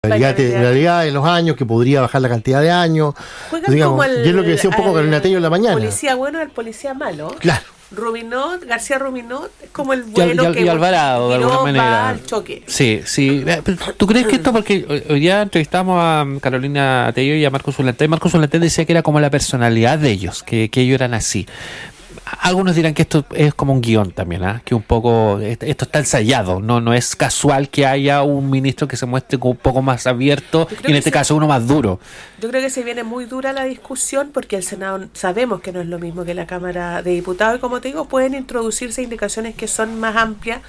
realidad en los años, que podría bajar la cantidad de años. Digamos, y es lo que decía un poco Carolina Tello en la mañana. El policía bueno es el policía malo. Claro. García Ruminot es como el bueno y Alvarado, de alguna manera. Al choque. Sí. ¿Tú crees que esto, porque hoy día entrevistamos a Carolina Tello y a Marco Zulantén? Marco Zulantén decía que era como la personalidad de ellos, que ellos eran así. Algunos dirán que esto es como un guión también, que un poco esto está ensayado, no es casual que haya un ministro que se muestre un poco más abierto y en este caso uno más duro. Yo creo que se viene muy dura la discusión porque el Senado sabemos que no es lo mismo que la Cámara de Diputados y, como te digo, pueden introducirse indicaciones que son más amplias.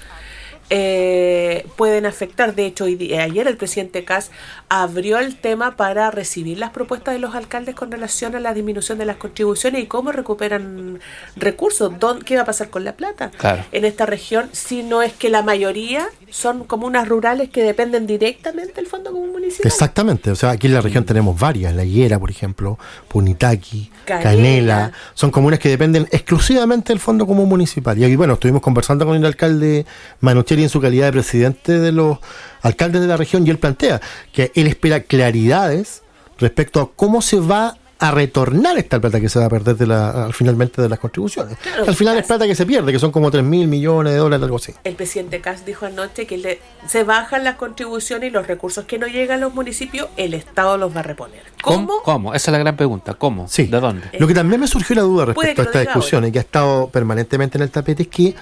Pueden afectar. De hecho, ayer el presidente Kast abrió el tema para recibir las propuestas de los alcaldes con relación a la disminución de las contribuciones y cómo recuperan recursos. ¿Qué va a pasar con la plata? Claro. En esta región, si no es que la mayoría son comunas rurales que dependen directamente del Fondo Común Municipal. Exactamente, o sea, aquí en la región tenemos varias, La Higuera, por ejemplo, Punitaqui, Canela, son comunas que dependen exclusivamente del Fondo Común Municipal. Y aquí, bueno, estuvimos conversando con el alcalde Manuchelli en su calidad de presidente de los alcaldes de la región, y él plantea que él espera claridades respecto a cómo se va a retornar esta plata que se va a perder finalmente de las contribuciones. Claro, al final es plata que se pierde, que son como 3.000 millones de dólares, algo así. El presidente Kast dijo anoche que se bajan las contribuciones y los recursos que no llegan a los municipios, el Estado los va a reponer. ¿Cómo? Esa es la gran pregunta. ¿Cómo? Sí. ¿De dónde? Lo que también me surgió la duda respecto a esta discusión y que ha estado permanentemente en el tapete es que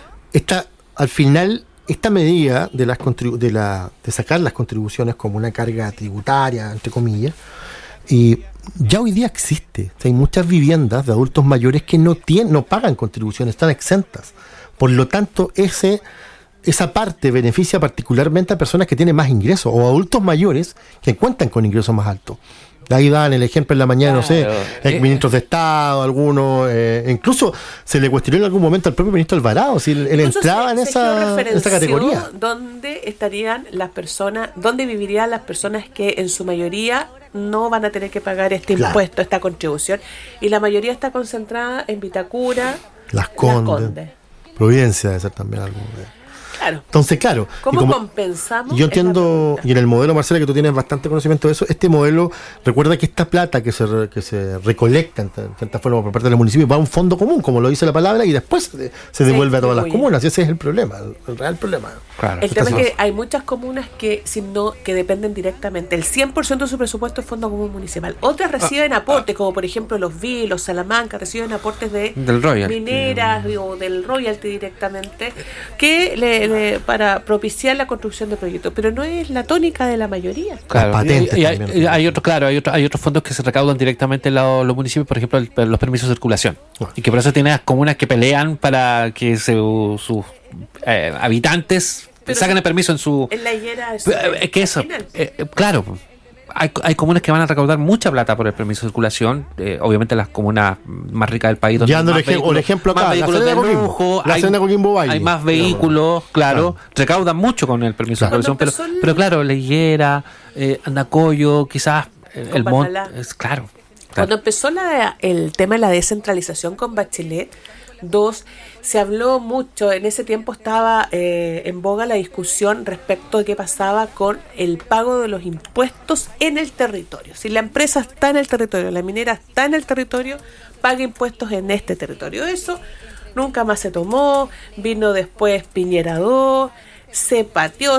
al final esta medida de sacar las contribuciones como una carga tributaria, entre comillas, y ya hoy día existe. O sea, hay muchas viviendas de adultos mayores que no pagan contribuciones, están exentas. Por lo tanto, esa parte beneficia particularmente a personas que tienen más ingresos o adultos mayores que cuentan con ingresos más altos. Ahí dan el ejemplo en la mañana, claro, no sé, exministros de Estado, algunos, incluso se le cuestionó en algún momento al propio ministro Alvarado si él entraba en esa categoría. ¿Dónde estarían las personas, dónde vivirían las personas que en su mayoría no van a tener que pagar este impuesto, esta contribución? Y la mayoría está concentrada en Vitacura, Las Condes. Providencia debe ser también algo. Claro. Entonces, claro. ¿Cómo compensamos? Yo entiendo, y en el modelo, Marcela, que tú tienes bastante conocimiento de eso, este modelo recuerda que esta plata que se recolecta en cierta forma por parte del municipio va a un fondo común, como lo dice la palabra, y después se devuelve a todas las comunas. Y ese es el problema, el real problema. Claro. El tema es que hay muchas comunas que dependen directamente. El 100% de su presupuesto es Fondo Común Municipal. Otras reciben aportes, como por ejemplo los VIL, los Salamanca, reciben aportes del royalty, mineras o del royalty directamente, que para propiciar la construcción de proyectos, pero no es la tónica de la mayoría. Claro, hay otros fondos que se recaudan directamente en los municipios, por ejemplo, los permisos de circulación, y que por eso tiene las comunas que pelean para que sus habitantes sacan el permiso en La Higuera claro. Hay comunas que van a recaudar mucha plata por el permiso de circulación, obviamente las comunas más ricas del país, donde un ejemplo acá, la Hacienda Coquimbo Valle, hay más vehículos, claro, recaudan mucho con el permiso de circulación, pero claro, La Higuera, Andacollo, quizás el monte, claro. Cuando empezó el tema de la descentralización con Bachelet, se habló mucho, en ese tiempo estaba en boga la discusión respecto de qué pasaba con el pago de los impuestos en el territorio. Si la empresa está en el territorio, la minera está en el territorio, paga impuestos en este territorio. Eso nunca más se tomó, vino después Piñera 2, se pateó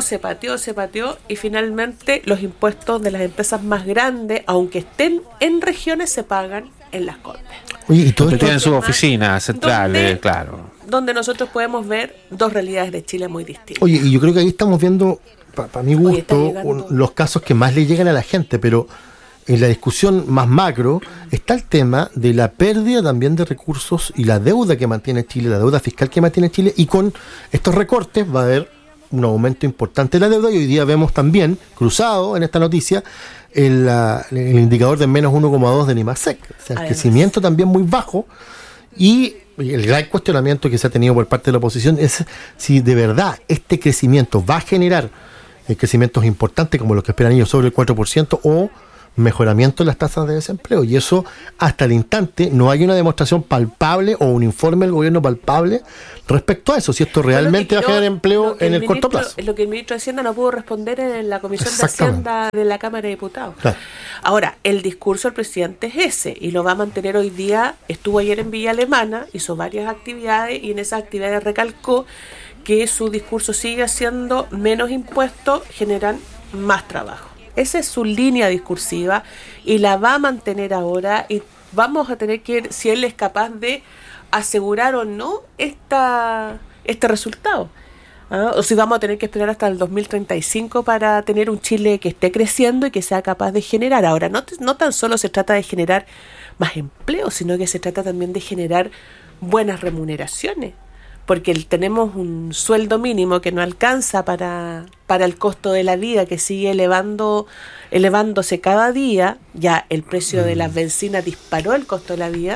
y finalmente los impuestos de las empresas más grandes, aunque estén en regiones, se pagan en las Condes. Oye, y todo esto tienen sus oficinas centrales, claro. Donde nosotros podemos ver dos realidades de Chile muy distintas. Oye, y yo creo que ahí estamos viendo, para mi gusto, los casos que más le llegan a la gente, pero en la discusión más macro está el tema de la pérdida también de recursos y la deuda que mantiene Chile, la deuda fiscal que mantiene Chile, y con estos recortes va a haber un aumento importante de la deuda, y hoy día vemos también, cruzado en esta noticia, el indicador de menos 1,2 de IMASEC. O sea, el crecimiento también muy bajo, y el gran cuestionamiento que se ha tenido por parte de la oposición es si de verdad este crecimiento va a generar crecimientos importantes como los que esperan ellos, sobre el 4%, o mejoramiento en las tasas de desempleo, y eso hasta el instante no hay una demostración palpable o un informe del gobierno palpable respecto a eso, si esto realmente va a generar empleo en el corto plazo. Es lo que el ministro de Hacienda no pudo responder en la Comisión de Hacienda de la Cámara de Diputados. Claro. Ahora, el discurso del presidente es ese, y lo va a mantener hoy día. Estuvo ayer en Villa Alemana, hizo varias actividades, y en esas actividades recalcó que su discurso sigue siendo menos impuestos generan más trabajo. Esa es su línea discursiva y la va a mantener ahora, y vamos a tener que ver si él es capaz de asegurar o no este resultado. O si vamos a tener que esperar hasta el 2035 para tener un Chile que esté creciendo y que sea capaz de generar. Ahora, no tan solo se trata de generar más empleo, sino que se trata también de generar buenas remuneraciones. Porque tenemos un sueldo mínimo que no alcanza para el costo de la vida, que sigue elevándose cada día. Ya el precio de las bencinas disparó el costo de la vida.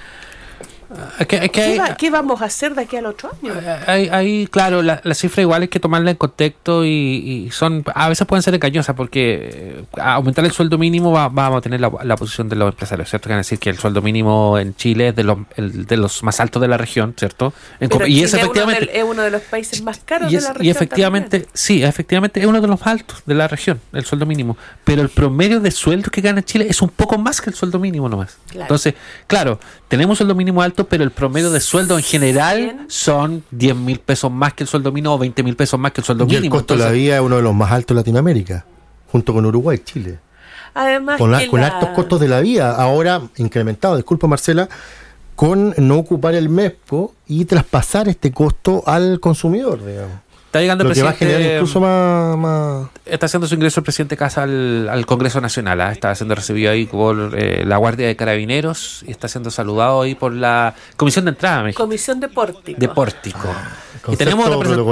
¿Qué vamos a hacer de aquí al otro año? Claro, la cifra igual hay que tomarla en contexto, y son a veces pueden ser engañosas, porque aumentar el sueldo mínimo vamos a tener la posición de los empresarios, ¿cierto? Que van a decir que el sueldo mínimo en Chile es de los más altos de la región, ¿cierto? Y es efectivamente es uno de los países más caros de la región. Y efectivamente, también. Sí, efectivamente es uno de los más altos de la región, el sueldo mínimo. Pero el promedio de sueldos que gana Chile es un poco más que el sueldo mínimo nomás. Claro. Entonces, claro, tenemos un sueldo mínimo alto, pero el promedio de sueldo en general son 10.000 pesos más que el sueldo mínimo, o 20.000 pesos más que el sueldo mínimo. Y el costo de la vida es uno de los más altos de Latinoamérica, junto con Uruguay y Chile. Además, con altos costos de la vida, ahora incrementado, disculpa Marcela, con no ocupar el MESPO y traspasar este costo al consumidor, digamos. Está llegando lo el presidente, que va a generar incluso más... Está haciendo su ingreso el presidente Kast al Congreso Nacional. Está siendo recibido ahí por la Guardia de Carabineros, y está siendo saludado ahí por la Comisión de Entrada. Comisión de Pórtico. De Pórtico. Y tenemos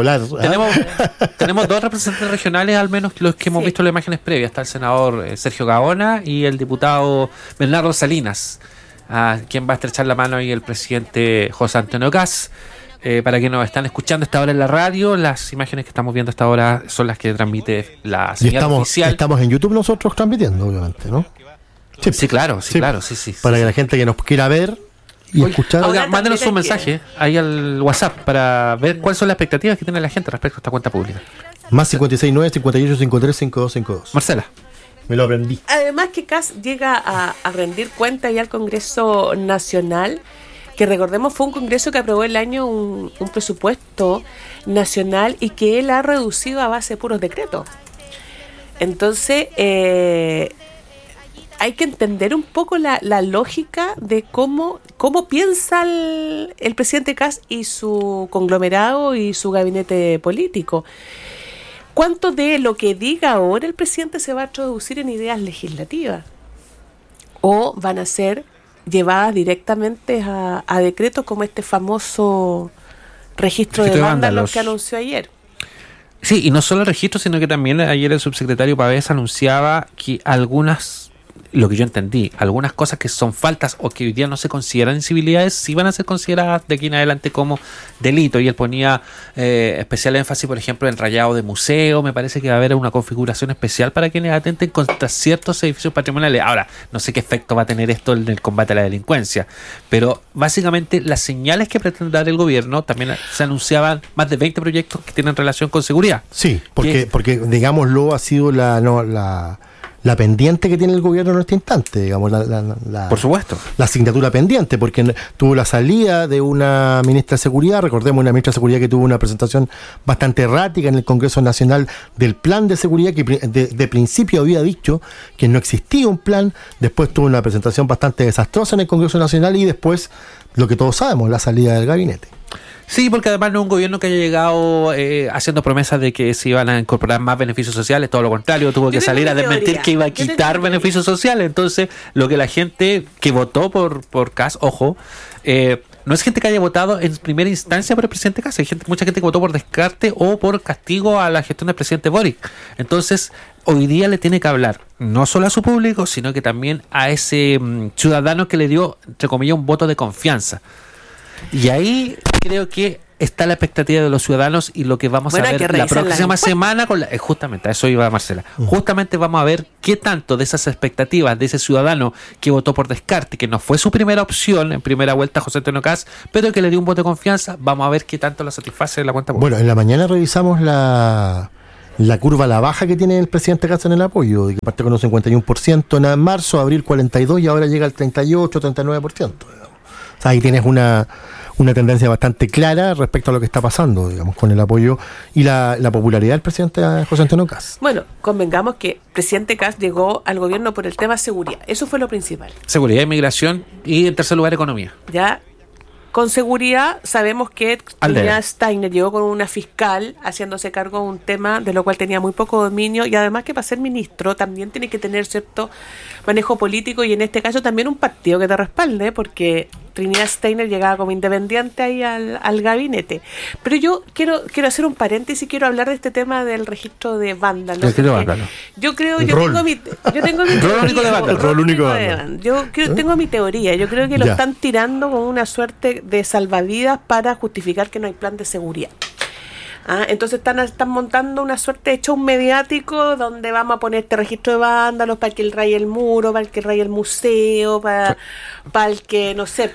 dos representantes regionales, al menos los que hemos visto en las imágenes previas. Está el senador Sergio Gaona y el diputado Bernardo Salinas, a quien va a estrechar la mano ahí el presidente José Antonio Kast. Para quienes nos están escuchando a esta hora en la radio, las imágenes que estamos viendo a esta hora son las que transmite la señal oficial. Estamos en YouTube nosotros transmitiendo, obviamente, ¿no? Sí, claro. Para que la gente que nos quiera ver y escuchar... Oiga, mándenos un mensaje ahí al WhatsApp para ver cuáles son las expectativas que tiene la gente respecto a esta cuenta pública. Más 569-5853-5252. Marcela. Me lo aprendí. Además que Kast llega a rendir cuenta ya al Congreso Nacional, que recordemos fue un congreso que aprobó el año un presupuesto nacional y que él ha reducido a base de puros decretos. Entonces hay que entender un poco la lógica de cómo piensa el presidente Kast y su conglomerado y su gabinete político. ¿Cuánto de lo que diga ahora el presidente se va a traducir en ideas legislativas? ¿O van a ser llevadas directamente a decretos como este famoso registro de vándalos que anunció ayer? Sí, y no solo el registro, sino que también ayer el subsecretario Pavés anunciaba que lo que yo entendí, algunas cosas que son faltas o que hoy día no se consideran incivilidades, sí van a ser consideradas de aquí en adelante como delito, y él ponía especial énfasis, por ejemplo, en rayado de museo. Me parece que va a haber una configuración especial para quienes atenten contra ciertos edificios patrimoniales. Ahora, no sé qué efecto va a tener esto en el combate a la delincuencia, pero básicamente las señales que pretende dar el gobierno, también se anunciaban más de 20 proyectos que tienen relación con seguridad. Sí, porque digámoslo, ha sido la pendiente que tiene el gobierno en este instante, digamos, por supuesto, la asignatura pendiente, porque tuvo la salida de una ministra de Seguridad. Recordemos, una ministra de Seguridad que tuvo una presentación bastante errática en el Congreso Nacional del plan de seguridad, que de principio había dicho que no existía un plan. Después tuvo una presentación bastante desastrosa en el Congreso Nacional, y después, lo que todos sabemos, la salida del gabinete. Sí, porque además no es un gobierno que haya llegado haciendo promesas de que se iban a incorporar más beneficios sociales. Todo lo contrario, tuvo que salir a desmentir que iba a quitar beneficios sociales. Entonces, lo que la gente que votó por Kast, ojo, no es gente que haya votado en primera instancia por el presidente Kast. Hay mucha gente que votó por descarte o por castigo a la gestión del presidente Boric. Entonces, hoy día le tiene que hablar no solo a su público, sino que también a ese ciudadano que le dio, entre comillas, un voto de confianza. Y ahí creo que está la expectativa de los ciudadanos y lo que vamos a ver la próxima semana justamente a eso iba Marcela. Justamente vamos a ver qué tanto de esas expectativas de ese ciudadano que votó por descarte, que no fue su primera opción en primera vuelta José Antonio Kast, pero que le dio un voto de confianza, vamos a ver qué tanto la satisface la cuenta pública. Bueno, en la mañana revisamos la curva a la baja que tiene el presidente Kast en el apoyo, que parte con un 51% en marzo, abril 42% y ahora llega al 38-39%. O sea, ahí tienes una tendencia bastante clara respecto a lo que está pasando, digamos, con el apoyo y la popularidad del presidente José Antonio Kast. Bueno, convengamos que el presidente Kast llegó al gobierno por el tema seguridad. Eso fue lo principal. Seguridad, inmigración y, en tercer lugar, economía. Ya. Con seguridad sabemos que Trinidad Steiner llegó con una fiscal haciéndose cargo de un tema de lo cual tenía muy poco dominio y además que para ser ministro también tiene que tener cierto manejo político y en este caso también un partido que te respalde porque Trinidad Steiner llegaba como independiente ahí al gabinete. Pero yo quiero hacer un paréntesis y quiero hablar de este tema del registro de vándalos. Yo tengo mi teoría. Yo creo que lo están tirando como una suerte de salvavidas para justificar que no hay plan de seguridad. Entonces están montando una suerte de show mediático donde vamos a poner este registro de vándalos para el que raye el muro, para el que raye el museo, para el que no sé,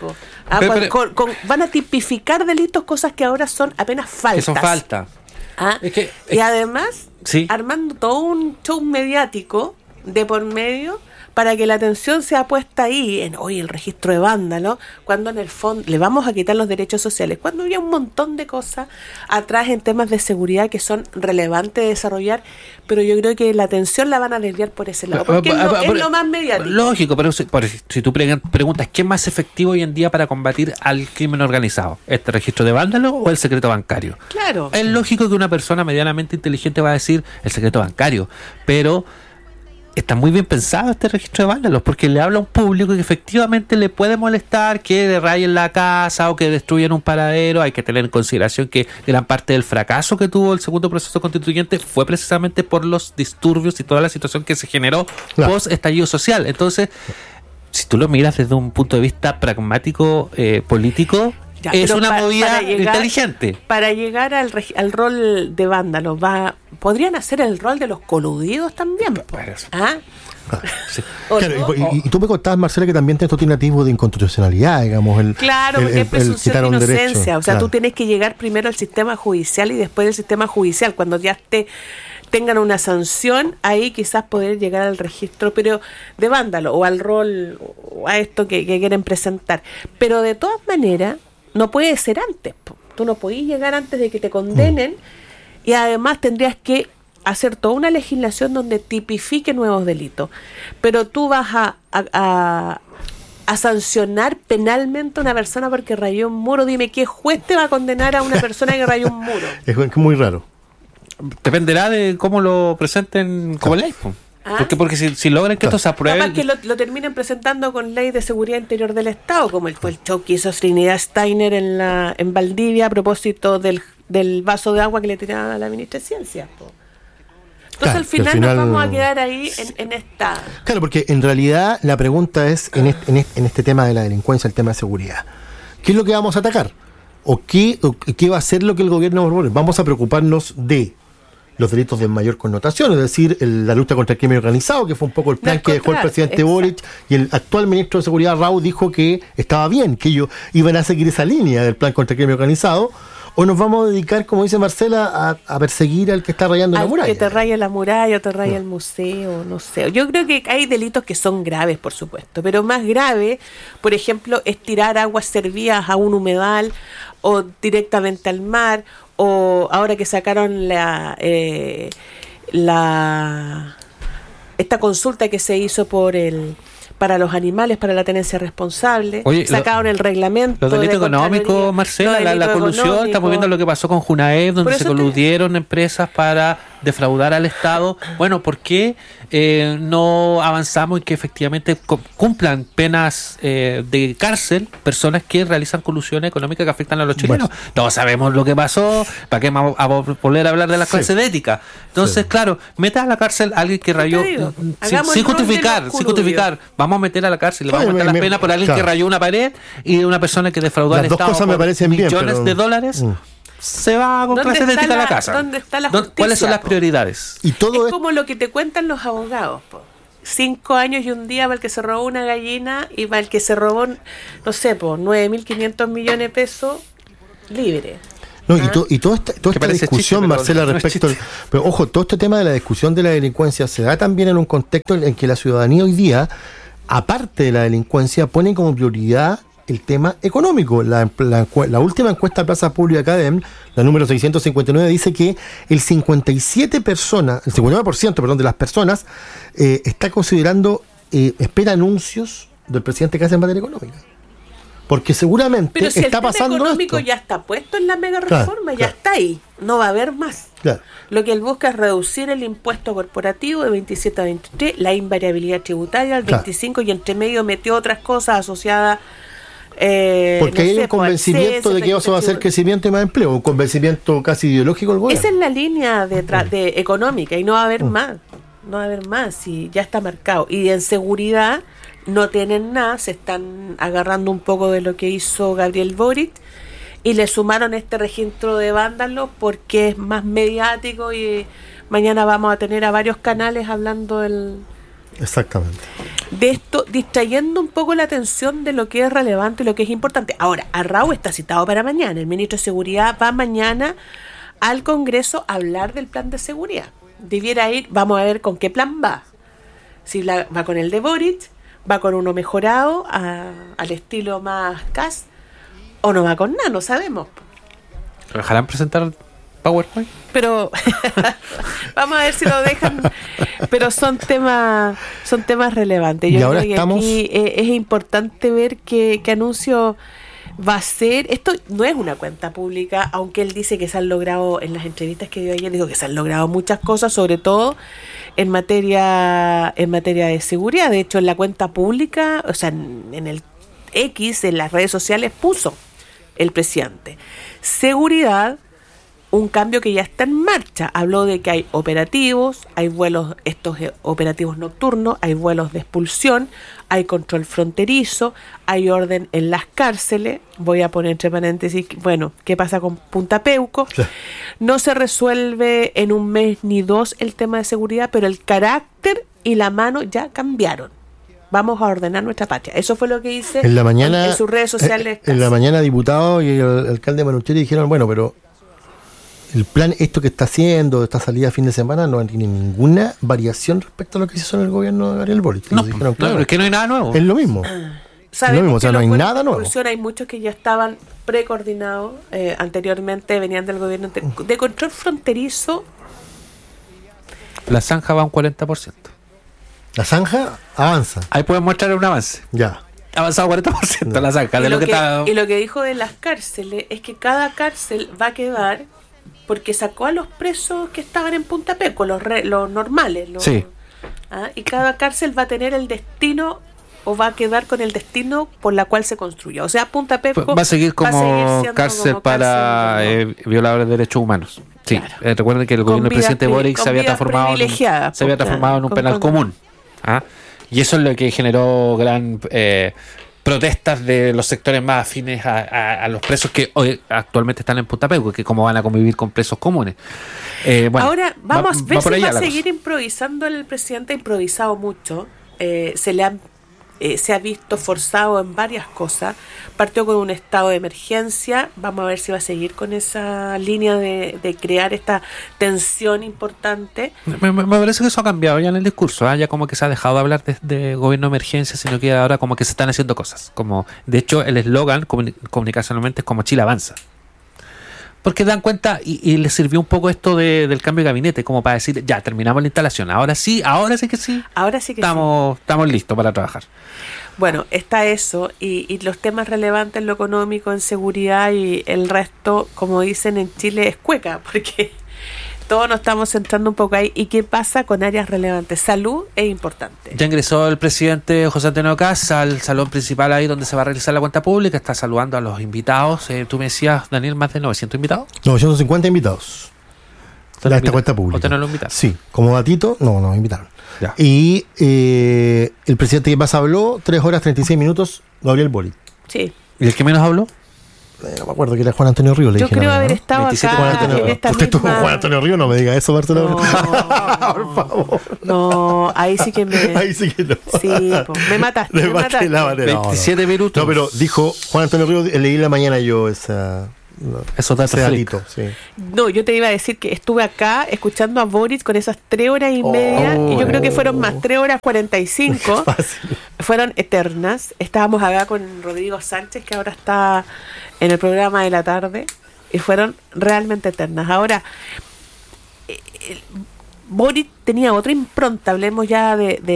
van a tipificar delitos, cosas que ahora son apenas faltas. Que son faltas. Y además armando todo un show mediático de por medio para que la atención sea puesta ahí en hoy el registro de vándalos, cuando en el fondo le vamos a quitar los derechos sociales, cuando había un montón de cosas atrás en temas de seguridad que son relevantes de desarrollar, pero yo creo que la atención la van a desviar por ese lado, porque es lo más mediático. Lógico, pero si tú preguntas ¿qué es más efectivo hoy en día para combatir al crimen organizado? ¿Este registro de vándalos o el secreto bancario? Claro. Es lógico que una persona medianamente inteligente va a decir el secreto bancario, pero está muy bien pensado este registro de vándalos porque le habla a un público que efectivamente le puede molestar que le rayen la casa o que destruyan un paradero. Hay que tener en consideración que gran parte del fracaso que tuvo el segundo proceso constituyente fue precisamente por los disturbios y toda la situación que se generó post estallido social. Entonces, si tú lo miras desde un punto de vista pragmático, político, es una movida inteligente. Para llegar al rol de vándalos, podrían hacer el rol de los coludidos también. Sí. Claro, y tú me contabas, Marcela, que también esto tiene atisbo de inconstitucionalidad, digamos. Porque es presunción de inocencia. O sea, tú tienes que llegar primero al sistema judicial y después del sistema judicial. Cuando ya tengan una sanción, ahí quizás poder llegar al registro pero de vándalo o al rol o a esto que quieren presentar. Pero de todas maneras, no puede ser antes. Tú no podés llegar antes de que te condenen y además tendrías que hacer toda una legislación donde tipifique nuevos delitos. Pero tú vas a sancionar penalmente a una persona porque rayó un muro. Dime, ¿qué juez te va a condenar a una persona que rayó un muro? Es muy raro. Dependerá de cómo lo presenten como ley. Porque si logran que esto se apruebe... Capaz que lo terminen presentando con ley de seguridad interior del Estado, como el show que hizo Trinidad Steiner en Valdivia a propósito del vaso de agua que le tiraba a la ministra de Ciencias. Entonces al final nos vamos a quedar ahí en esta... Claro, porque en realidad la pregunta es, en este tema de la delincuencia, el tema de seguridad, ¿qué es lo que vamos a atacar? ¿O qué va a ser lo que el gobierno va a proponer? Vamos a preocuparnos de los delitos de mayor connotación, es decir, la lucha contra el crimen organizado, que fue un poco el plan que dejó el presidente Boric, y el actual ministro de Seguridad, Raúl, dijo que estaba bien, que ellos iban a seguir esa línea del plan contra el crimen organizado, o nos vamos a dedicar, como dice Marcela, a perseguir al que está rayando la muralla. Que te raya la muralla o te raya el museo, no sé. Yo creo que hay delitos que son graves, por supuesto, pero más grave, por ejemplo, es tirar aguas servidas a un humedal o directamente al mar, o ahora que sacaron esta consulta que se hizo para los animales, para la tenencia responsable. Sacaron el reglamento. Los delitos económicos, Marcela, la colusión, estamos viendo lo que pasó con Junaed, donde se coludieron empresas para defraudar al Estado. Bueno, ¿por qué no avanzamos en que efectivamente cumplan penas de cárcel personas que realizan colusiones económicas que afectan a los chilenos? Bueno, todos sabemos lo que pasó, ¿para qué vamos a volver a hablar de la clase de ética? Entonces, claro, meta a la cárcel a alguien que rayó sin justificar. Vamos a meter a la cárcel, vamos a meter las penas por alguien que rayó una pared y una persona que defraudó al Estado por millones de dólares. se va con clase de ética a la casa. ¿Dónde está la justicia? ¿Cuáles son las prioridades? Y todo es como lo que te cuentan los abogados, po. 5 años y un día para el que se robó una gallina y para el que se robó, no sé, po, 9.500 millones de pesos, libre. No, y toda esta discusión, chiste, Marcela, respecto pero ojo, todo este tema de la discusión de la delincuencia se da también en un contexto en que la ciudadanía hoy día, aparte de la delincuencia, pone como prioridad el tema económico. La última encuesta de Plaza Pública Academ, la número 659, dice que el 59% de las personas está considerando, espera anuncios del presidente Kast en materia económica. Porque seguramente pero si está pasando el tema económico esto ya está puesto en la mega reforma, ya está ahí, no va a haber más. Claro. Lo que él busca es reducir el impuesto corporativo de 27 a 23, la invariabilidad tributaria al 25 y entre medio metió otras cosas asociadas. Porque hay un convencimiento de que eso va a ser crecimiento y más empleo, un convencimiento casi ideológico del gobierno. Esa es la línea de económica y no va a haber más, no va a haber más, y ya está marcado. Y en seguridad no tienen nada, se están agarrando un poco de lo que hizo Gabriel Boric y le sumaron este registro de vándalos porque es más mediático y mañana vamos a tener a varios canales hablando Exactamente. de esto, distrayendo un poco la atención de lo que es relevante y lo que es importante. Ahora, Arrau está citado para mañana, el ministro de Seguridad va mañana al Congreso a hablar del plan de seguridad. Debiera ir, vamos a ver con qué plan va. Si va con el de Boric, va con uno mejorado al estilo más Kast, o no va con nada, no sabemos. ¿Dejarán presentar PowerPoint? Pero vamos a ver si lo dejan. Pero son temas relevantes. Yo creo que aquí es importante ver qué anuncio va a ser. Esto no es una cuenta pública, aunque él dice que se han logrado, en las entrevistas que dio ayer, dijo que se han logrado muchas cosas, sobre todo en materia de seguridad. De hecho, en la cuenta pública, o sea, en el X, en las redes sociales, puso el presidente seguridad, un cambio que ya está en marcha. Habló de que hay operativos, hay vuelos, estos operativos nocturnos, hay vuelos de expulsión, hay control fronterizo, hay orden en las cárceles. Voy a poner entre paréntesis, bueno, ¿qué pasa con Punta Peuco? Sí. No se resuelve en un mes ni dos el tema de seguridad, pero el carácter y la mano ya cambiaron. Vamos a ordenar nuestra patria. Eso fue lo que hice en la mañana, en sus redes sociales. En la mañana, diputados y el alcalde Manucheri dijeron, bueno, pero el plan, esto que está haciendo, esta salida a fin de semana, no tiene ninguna variación respecto a lo que se hizo en el gobierno de Gabriel Boric. No, dijeron, claro, es que no hay nada nuevo. Es lo mismo. Sabemos o sea, no hay nada nuevo. Hay muchos que ya estaban precoordinados anteriormente, venían del gobierno de control fronterizo. La zanja va a un 40%. La zanja avanza. Ahí pueden mostrar un avance. Ya. Ha avanzado 40% no. La zanja. Y lo que dijo de las cárceles es que cada cárcel va a quedar, porque sacó a los presos que estaban en Punta Peuco, los normales. Sí. Y cada cárcel va a tener el destino, o va a quedar con el destino por la cual se construyó. O sea, Punta Peuco va a seguir como cárcel para violadores de derechos humanos. Sí. Claro. Recuerden que el gobierno del presidente Boric se había transformado en un penal común. Y eso es lo que generó gran protestas de los sectores más afines a los presos que hoy actualmente están en Punta Peuco, que cómo van a convivir con presos comunes. Bueno, ahora vamos a ver si va a seguir improvisando. El presidente ha improvisado mucho, se ha visto forzado en varias cosas. Partió con un estado de emergencia, vamos a ver si va a seguir con esa línea de crear esta tensión importante. Me parece que eso ha cambiado ya en el discurso, ya como que se ha dejado de hablar de gobierno de emergencia, sino que ahora como que se están haciendo cosas. Como de hecho el eslogan comunicacionalmente es como Chile avanza. Porque dan cuenta y les sirvió un poco esto del cambio de gabinete, como para decir, ya terminamos la instalación, ahora sí que sí. Estamos listos para trabajar. Bueno, está eso, y los temas relevantes en lo económico, en seguridad, y el resto, como dicen en Chile, es cueca, porque todos nos estamos centrando un poco ahí. ¿Y qué pasa con áreas relevantes? Salud es importante. Ya ingresó el presidente José Antonio Kast al salón principal ahí donde se va a realizar la cuenta pública. Está saludando a los invitados. Tú me decías, Daniel, más de 900 invitados. 950 invitados. De esta cuenta pública. ¿Usted no lo invitaron? Sí, como datito, no, nos invitaron. Ya. Y el presidente que más habló, 3 horas 36 minutos, Gabriel Boric. Sí. ¿Y el que menos habló? No me acuerdo que era Juan Antonio Ríos. Yo creo haber estado 27 acá en esta Usted estuvo con misma... Juan Antonio Ríos, no me diga eso, Marcelo. No, por favor. no, ahí sí que me... Ahí sí que no. Sí, pues, me mataste. Le maté la bandera. 27 minutos. No, pero dijo Juan Antonio Ríos, leí en la mañana yo esa... Esos datos ese freak. datito, sí. No, yo te iba a decir que estuve acá escuchando a Boris con esas 3 horas y media, y yo creo que fueron más 3 horas 45. Fácil. Fueron eternas. Estábamos acá con Rodrigo Sánchez, que ahora está en el programa de la tarde, y fueron realmente eternas. Ahora, Boris tenía otra impronta, hablemos ya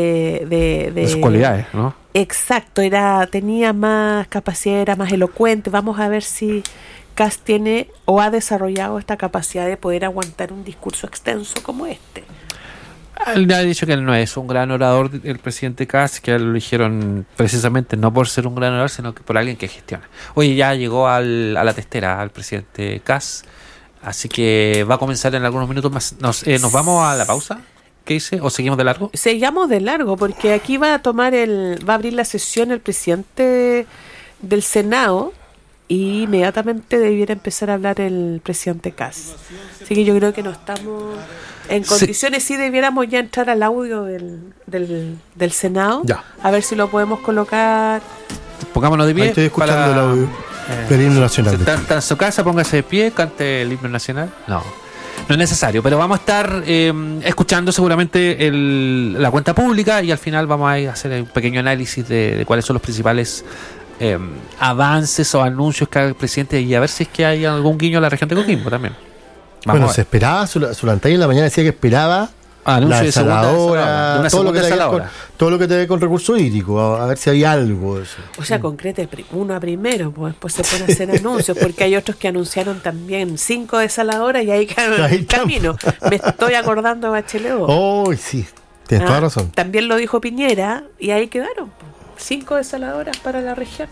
De sus cualidades, ¿no? Exacto, tenía más capacidad, era más elocuente. Vamos a ver si Kast tiene o ha desarrollado esta capacidad de poder aguantar un discurso extenso como este. Él ha dicho que él no es un gran orador, el presidente Kast, que lo eligieron precisamente no por ser un gran orador, sino que por alguien que gestiona. Oye, ya llegó a la testera al presidente Kast, así que va a comenzar en algunos minutos más. ¿Nos vamos a la pausa? ¿Qué dice? ¿O seguimos de largo? Seguimos de largo, porque aquí va a abrir la sesión el presidente del Senado, y inmediatamente debiera empezar a hablar el presidente Kast. Así que yo creo que no estamos en condiciones. Sí, debiéramos ya entrar al audio del Senado. Ya. A ver si lo podemos colocar. Pongámonos de pie. Ahí estoy escuchando el audio del himno nacional. Si está en su casa, póngase de pie, cante el himno nacional. No es necesario, pero vamos a estar escuchando seguramente la cuenta pública, y al final vamos a hacer un pequeño análisis de cuáles son los principales avances o anuncios que haga el presidente, y a ver si es que hay algún guiño a la región de Coquimbo también. Bueno, se esperaba, Zulantay en la mañana decía que esperaba anuncio la de segunda desaladora, de una todo lo que segunda tenga desaladora. todo lo que tenga con recursos hídricos, a ver si había algo de eso. O sea, concrete uno primero, pues después se pueden hacer anuncios, porque hay otros que anunciaron también 5 desaladoras y ahí quedaron en el camino. Me estoy acordando de Bachelet. Oh, sí, tienes toda razón. También lo dijo Piñera, y ahí quedaron 5 desaladoras para la región.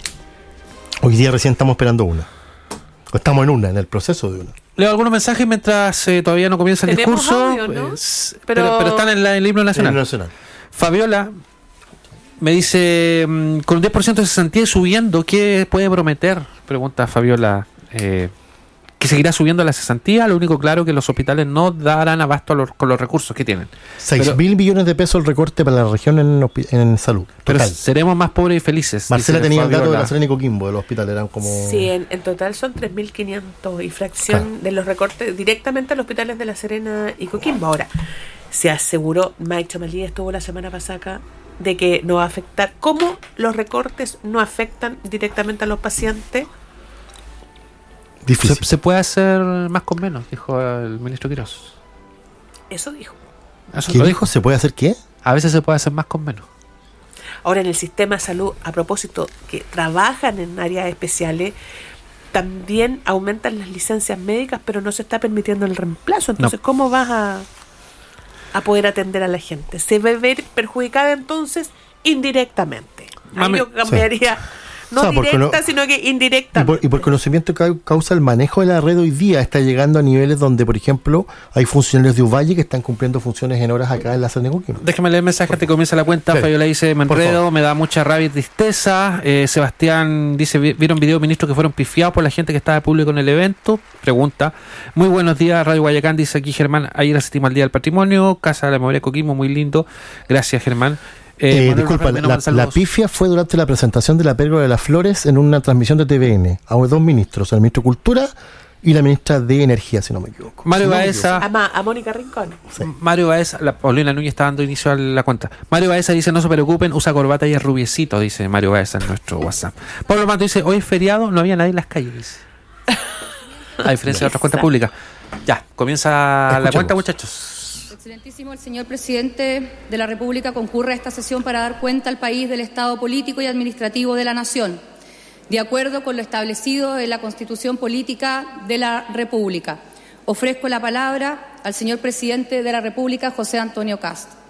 Hoy día recién estamos esperando una. O estamos en el proceso de una. Leo algunos mensajes mientras todavía no comienza el Tenemos discurso, audio, ¿no? pero están en el himno nacional. Fabiola me dice, con un 10% de cesantía y subiendo, ¿qué puede prometer? Pregunta Fabiola. ¿Que seguirá subiendo la cesantía? Lo único claro que los hospitales no darán abasto con los recursos que tienen. 6.000 billones de pesos el recorte para la región en salud. Pero total. seremos más pobres y felices. Marcela tenía el dato de Fabiola. la Serena y Coquimbo, de los hospitales eran como... Sí, en total son 3.500 y fracción de los recortes directamente a los hospitales de La Serena y Coquimbo. Ahora, se aseguró, Maicho Malí estuvo la semana pasada acá, de que no va a afectar. ¿Cómo los recortes no afectan directamente a los pacientes? Difícil. Se puede hacer más con menos, dijo el ministro Quirós. Eso dijo. Eso ¿Qué lo dijo? ¿Se puede hacer qué? A veces se puede hacer más con menos. Ahora, en el sistema de salud, a propósito, que trabajan en áreas especiales, también aumentan las licencias médicas, pero no se está permitiendo el reemplazo. Entonces, ¿cómo vas a poder atender a la gente? Se va a ver perjudicada entonces indirectamente. Ahí yo cambiaría... No, o sea, directa, sino que indirecta. Y por conocimiento que causa el manejo de la red hoy día está llegando a niveles donde, por ejemplo, hay funcionarios de Uvalle que están cumpliendo funciones en horas acá en la Serena y Coquimbo. Déjame leer el mensaje, te comienza la cuenta. Sí. Fabiola dice, me enredo, me da mucha rabia y tristeza. Sebastián dice, ¿vieron videos ministros que fueron pifiados por la gente que estaba público en el evento? Pregunta. Muy buenos días, Radio Guayacán, dice aquí Germán. Ayer asistimos al Día del Patrimonio, Casa de la Memoria de Coquimbo, muy lindo. Gracias, Germán. Disculpa, la pifia fue durante la presentación de la Pérgola de las Flores en una transmisión de TVN a 2 ministros, el ministro de Cultura y la ministra de Energía, si no me equivoco. Mario Baeza. A Mónica Rincón. Sí. Mario Baeza, Paulina Núñez está dando inicio a la cuenta. Mario Baeza dice, no se preocupen, usa corbata y es rubiecito, dice Mario Baeza en nuestro WhatsApp. Pablo Mato dice, hoy es feriado, no había nadie en las calles, dice. A diferencia de otras cuentas públicas. Ya, comienza la cuenta, muchachos. Excelentísimo, el señor presidente de la República concurre a esta sesión para dar cuenta al país del estado político y administrativo de la nación, de acuerdo con lo establecido en la Constitución Política de la República. Ofrezco la palabra al señor presidente de la República, José Antonio Kast.